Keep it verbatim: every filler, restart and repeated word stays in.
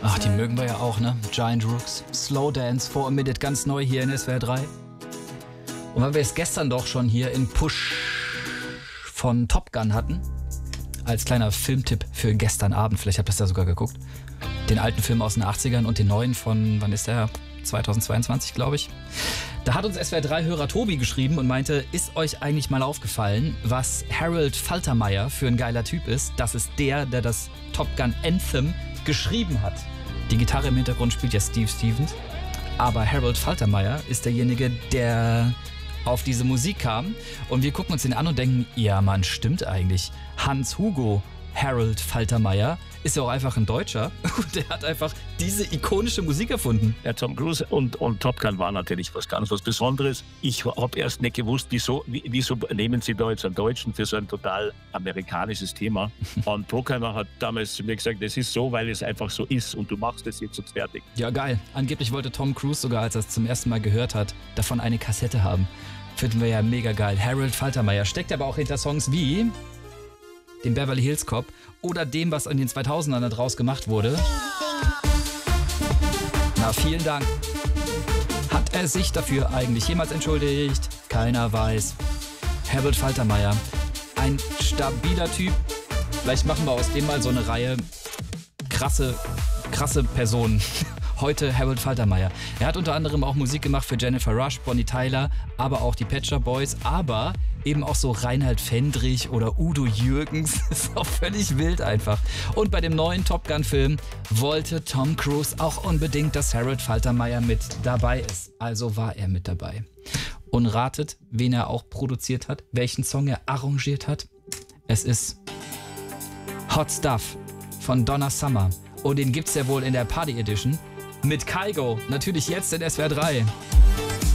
Ach, die mögen wir ja auch, ne? Giant Rooks, Slow Dance, for a Minute, ganz neu hier in S W R drei. Und weil wir es gestern doch schon hier im Push von Top Gun hatten, als kleiner Filmtipp für gestern Abend, vielleicht habt ihr das ja sogar geguckt, den alten Film aus den achtzigern und den neuen von, wann ist der? zweitausendzweiundzwanzig, glaube ich. Da hat uns S W R drei-Hörer Tobi geschrieben und meinte, ist euch eigentlich mal aufgefallen, was Harold Faltermeyer für ein geiler Typ ist? Das ist der, der das Top Gun Anthem geschrieben hat. Die Gitarre im Hintergrund spielt ja Steve Stevens, aber Harold Faltermeyer ist derjenige, der auf diese Musik kam. Und wir gucken uns den an und denken, ja Mann, stimmt eigentlich. Hans-Hugo Harold Faltermeyer ist ja auch einfach ein Deutscher und der hat einfach diese ikonische Musik erfunden. Ja, Tom Cruise und, und Top Gun war natürlich was ganz was Besonderes. Ich habe erst nicht gewusst, wieso, wieso nehmen sie da jetzt einen Deutschen für so ein total amerikanisches Thema. Und Bruckheimer hat damals zu mir gesagt, das ist so, weil es einfach so ist und du machst das jetzt und fertig. Ja, geil. Angeblich wollte Tom Cruise sogar, als er es zum ersten Mal gehört hat, davon eine Kassette haben. Finden wir ja mega geil. Harold Faltermeyer steckt aber auch hinter Songs wie dem Beverly Hills Cop oder dem, was in den zweitausendern da draus gemacht wurde. Na, vielen Dank. Hat er sich dafür eigentlich jemals entschuldigt? Keiner weiß. Harold Faltermeyer, ein stabiler Typ. Vielleicht machen wir aus dem mal so eine Reihe krasse, krasse Personen. Heute Harold Faltermeyer. Er hat unter anderem auch Musik gemacht für Jennifer Rush, Bonnie Tyler, aber auch die Pet Shop Boys, aber eben auch so Reinhard Fendrich oder Udo Jürgens. Das ist auch völlig wild einfach. Und bei dem neuen Top Gun Film wollte Tom Cruise auch unbedingt, dass Harold Faltermeyer mit dabei ist. Also war er mit dabei. Und ratet, wen er auch produziert hat, welchen Song er arrangiert hat. Es ist Hot Stuff von Donna Summer. Und den gibt's ja wohl in der Party Edition mit Kygo. Natürlich jetzt in S W R drei.